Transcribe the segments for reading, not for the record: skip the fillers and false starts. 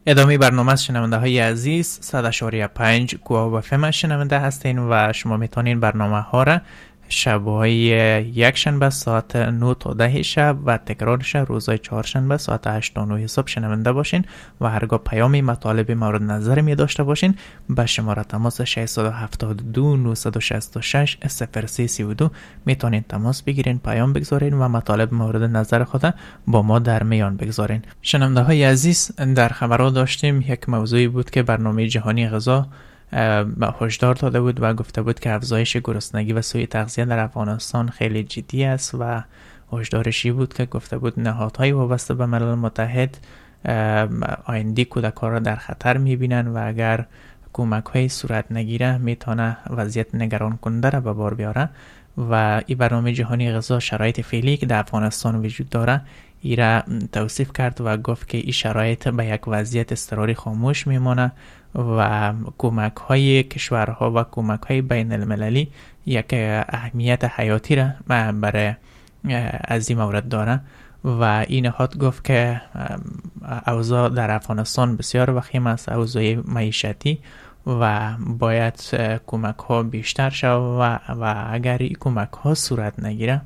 ادامه برنامه از شنونده های عزیز 100.5 گواه FM شنونده هستین و شما میتونین برنامه ها را شب‌های یک شنبه ساعت 9 تا 10 شب و تکرارش روزهای چهارشنبه ساعت 8 تا 9 صبح شنونده باشین و هرگاه پیامی مطالب مورد نظر می داشته باشین به شماره تماس 672 966 0332 میتونین تماس بگیرین، پیام بگذارین و مطالب مورد نظر خود با ما در میان بگذارین. شنونده های عزیز، در خبرها داشتیم یک موضوعی بود که برنامه جهانی غذا هشدار داده بود و گفته بود که افزایش گرسنگی و سوء تغذیه در افغانستان خیلی جدی است و هشدارشی بود که گفته بود نهادهای وابسته به ملل متحد آینده کودکان را در خطر میبینن و اگر کمک های صورت نگیره میتونه وضعیت نگران کننده را به بار بیاره و این برنامه جهانی غذا شرایط فعلی که در افغانستان وجود داره ایره توصیف کرد و گفت که این شرایط به یک وضعیت اضطراری خاموش میمونه و کمک های کشورها و کمک های بین المللی یک اهمیت حیاتی را برای از این مورد داره و این نهاد گفت که اوضاع در افغانستان بسیار وخیم است، اوضاع معیشتی و باید کمک ها بیشتر شود و اگر این کمک ها صورت نگیره.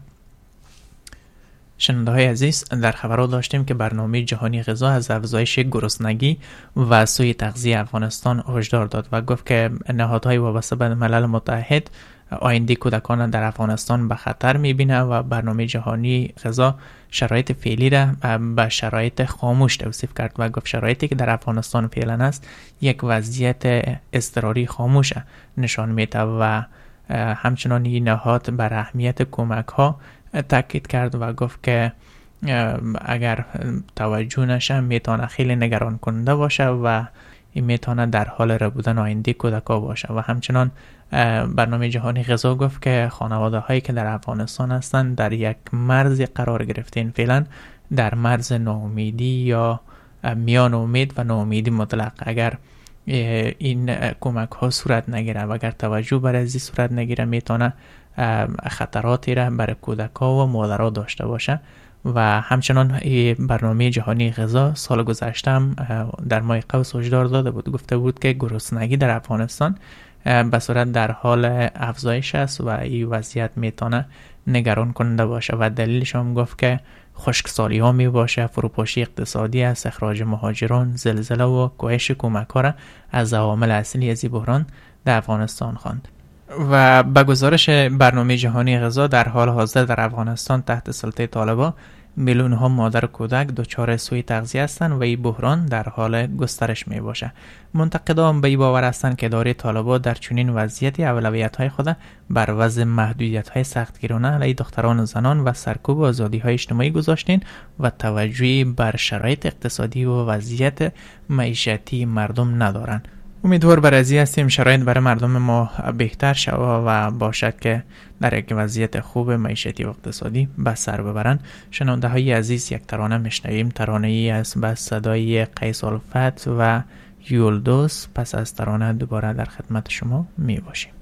شنونده های عزیز، در خبرها داشتیم که برنامه جهانی غذا از افزایش گرسنگی و سوء تغذیه افغانستان هشدار داد و گفت که نهادهای وابسته به ملل متحد آینده کودکان در افغانستان به خطر میبینه و برنامه جهانی غذا شرایط فعلی را به شرایط خاموش توصیف کرد و گفت شرایطی که در افغانستان فعلا است یک وضعیت اضطراری خاموش نشان میده و همچنان این نهاد بر اهمیت کمک ها تاکید کرد و گفت که اگر توجه نشه میتونه خیلی نگران کننده باشه و این میتونه در حال ربودن آینده کودکان باشه و همچنان برنامه جهانی غذا گفت که خانواده هایی که در افغانستان هستند در یک مرز قرار گرفتین، فعلا در مرز ناامیدی یا میان امید و ناامیدی مطلق. اگر این کمک ها صورت نگیره و اگر توجه بر از این صورت نگیره میتونه خطراتی را برای کودکان و مادرها داشته باشه و همچنان برنامه جهانی غذا سال گذشته هم در ماه قوس هشدار داده بود، گفته بود که گرسنگی در افغانستان به صورت در حال افزایش است و این وضعیت میتونه نگران کننده باشه و دلیلش هم گفت که خشکسالی ها می باشه، فروپاشی اقتصادی است، اخراج مهاجران، زلزله و کاهش کمک ها را از عوامل اصلی از این بحران در افغانستان خواند. و به گزارش برنامه جهانی غذا در حال حاضر در افغانستان تحت سلطه طالبان میلیون ها مادر و کودک دچار سوء تغذیه هستند و این بحران در حال گسترش می باشه. منتقدان به این باور هستند که اداره طالبان در چنین وضعیتی اولویت های خود بر وضع محدودیت های سختگیرانه علیه دختران و زنان و سرکوب و آزادی های اجتماعی گذاشتین و توجهی بر شرایط اقتصادی و وضعیت معیشتی مردم ندارند. امیدوار بر ازی هستیم شرایط برای مردم ما بهتر شود و باشد که در یک وضعیت خوب معیشتی و اقتصادی به سر ببرن. شنونده های عزیز، یک ترانه میشنویم، ترانه ای است با صدای قیس الفت و یولدوس. پس از ترانه دوباره در خدمت شما می باشیم.